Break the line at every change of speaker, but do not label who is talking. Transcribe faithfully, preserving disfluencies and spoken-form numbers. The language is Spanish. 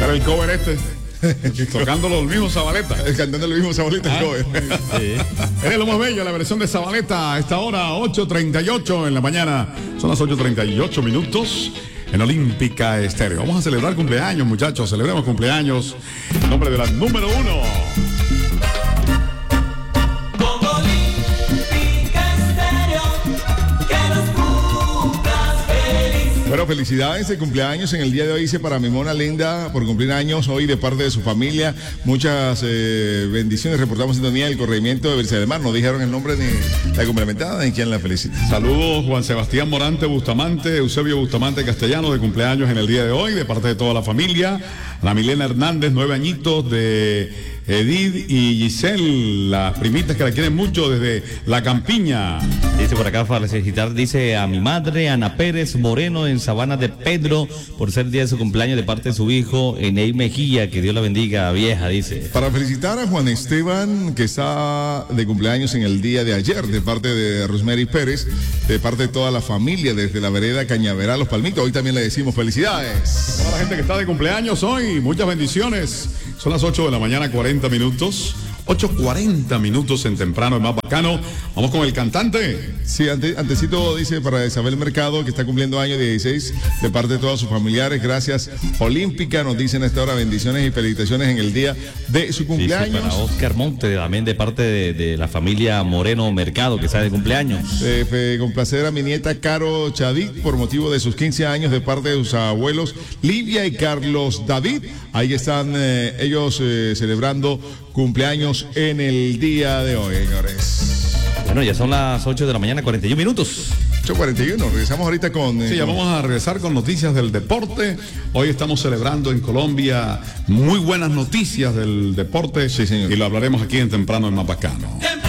Era el cover este. Tocando los mismos Zabaleta.
Cantando los mismos Zabaleta,
ah,
el cover.
Sí. Es lo más bello, la versión de Zabaleta a esta hora, ocho treinta y ocho en la mañana. Son las ocho treinta y ocho minutos en Olímpica Estéreo. Vamos a celebrar cumpleaños, muchachos. Celebremos cumpleaños. En nombre de la número uno.
Bueno, felicidades de cumpleaños en el día de hoy, hice para mi mona linda por cumplir años hoy de parte de su familia. Muchas eh, bendiciones. Reportamos sintonía del corregimiento de Bercia del Mar. No dijeron el nombre ni la complementada ni quién la felicita.
Saludos Juan Sebastián Morante Bustamante, Eusebio Bustamante Castellano de cumpleaños en el día de hoy de parte de toda la familia. La Milena Hernández, nueve añitos de Edith y Giselle, las primitas que la quieren mucho desde La Campiña.
Dice por acá felicitar, dice a mi madre Ana Pérez Moreno en Sabana de Pedro por ser día de su cumpleaños de parte de su hijo Enei Mejía, que Dios la bendiga, vieja, dice.
Para felicitar a Juan Esteban, que está de cumpleaños en el día de ayer, de parte de Rosemary Pérez, de parte de toda la familia desde la vereda Cañaveral, Los Palmitos. Hoy también le decimos felicidades.
Toda la gente que está de cumpleaños hoy, muchas bendiciones. Son las ocho de la mañana, cuarenta minutos. ocho cuarenta minutos en temprano, es más bacano. Vamos con el cantante.
Sí, ante, antecito dice para Isabel Mercado, que está cumpliendo años dieciséis, de parte de todos sus familiares. Gracias, Olímpica. Nos dicen a esta hora bendiciones y felicitaciones en el día de su cumpleaños.
Dice para Oscar Monte, también de parte de, de la familia Moreno Mercado, que está de cumpleaños.
Eh, eh, complacer a mi nieta Caro Chadic por motivo de sus quince años de parte de sus abuelos Livia y Carlos David. Ahí están eh, ellos eh, celebrando cumpleaños en el día de hoy, señores.
Bueno, ya son las ocho de la mañana, cuarenta y uno minutos.
ocho cuarenta y uno, regresamos ahorita con... Eh,
sí, ya
con...
vamos a regresar con noticias del deporte. Hoy estamos celebrando en Colombia muy buenas noticias del deporte.
Sí, señor.
Y lo hablaremos aquí en Temprano en Más Bacano.